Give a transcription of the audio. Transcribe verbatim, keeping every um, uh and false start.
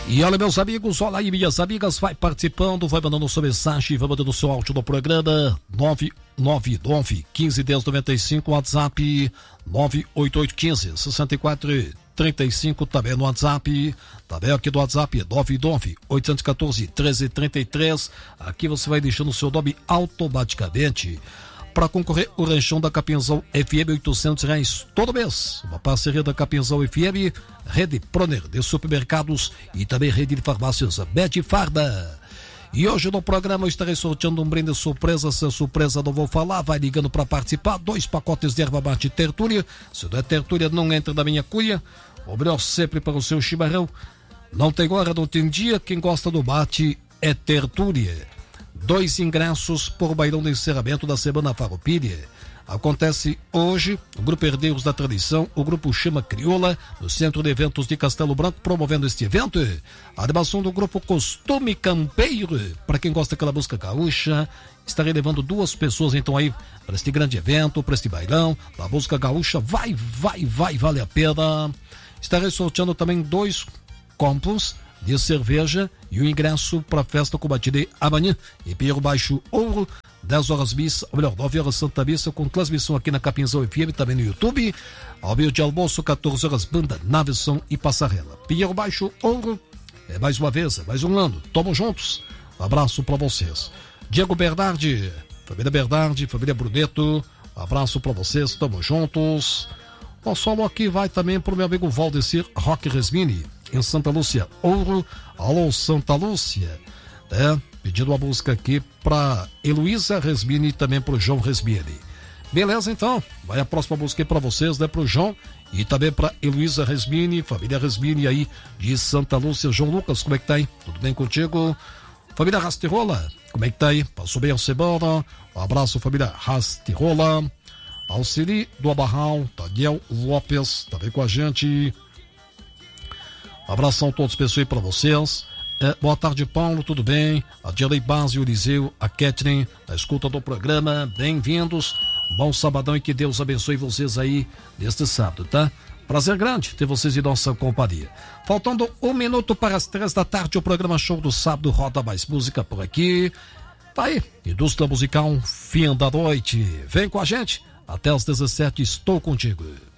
E olha, meus amigos, olha aí, minhas amigas, vai participando, vai mandando sua mensagem, vai mandando seu áudio no programa nove nove nove, um cinco, um zero nove cinco, WhatsApp nove oito oito um cinco, seis quatro três cinco, também no WhatsApp, também aqui do WhatsApp nove nove oito um quatro, um três três três, aqui você vai deixando o seu nome automaticamente. Para concorrer o ranchão da Capinzão F M, oitocentos reais todo mês. Uma parceria da Capinzão F M, Rede Proner de supermercados e também Rede de farmácias Medifarma. E hoje no programa eu estarei sorteando um brinde surpresa. Se é surpresa não vou falar, vai ligando para participar. Dois pacotes de erva mate Tertúlia. Se não é Tertúlia, não entra na minha cuia. O melhor sempre para o seu chimarrão. Não tem hora, não tem dia. Quem gosta do mate é Tertúlia. Dois ingressos por bailão de encerramento da Semana Farroupilha. Acontece hoje, o Grupo Herdeiros da Tradição, o Grupo Chama Crioula, no Centro de Eventos de Castelo Branco, promovendo este evento. A animação do Grupo Costume Campeiro, para quem gosta daquela música gaúcha. Estarei levando duas pessoas então aí para este grande evento, para este bailão da música gaúcha. Vai, vai, vai, vale a pena. Estarei sorteando também dois compos de cerveja e o ingresso para a festa combatida amanhã em Pinheiro Baixo Ouro, dez horas missa, ou melhor, nove horas Santa Missa, com transmissão aqui na Capinzão F M, também no YouTube. Ao meio de almoço, quatorze horas, banda Naveção e Passarela. Pinheiro Baixo Ouro, é mais uma vez, é mais um ano. Tamo juntos. Um abraço para vocês. Diego Bernardi, família Bernardi, família Bruneto, um abraço para vocês, tamo juntos. O solo aqui vai também pro meu amigo Valdecir Roque Resmini, em Santa Lúcia Ouro. Alô, Santa Lúcia, é, pedindo uma música aqui pra Heloísa Resmini e também pro João Resmini. Beleza, então, vai a próxima música aí pra vocês, né, pro João e também pra Heloísa Resmini, família Resmini aí de Santa Lúcia. João Lucas, como é que tá aí? Tudo bem contigo? Família Rastirola, como é que tá aí? Passou bem a semana? Um abraço, família Rastirola. Auxili do Abarral, Daniel Lopes, tá bem com a gente. Um abração a todos, pessoal, aí pra vocês. É, boa tarde, Paulo, tudo bem? A Dirley Base, o Eliseu, a Catherine, na escuta do programa, bem-vindos. Bom sabadão e que Deus abençoe vocês aí neste sábado, tá? Prazer grande ter vocês em nossa companhia. Faltando um minuto para as três da tarde, o programa Show do Sábado roda mais música por aqui. Tá aí, indústria musical, fim da noite. Vem com a gente, até às dezessete, estou contigo.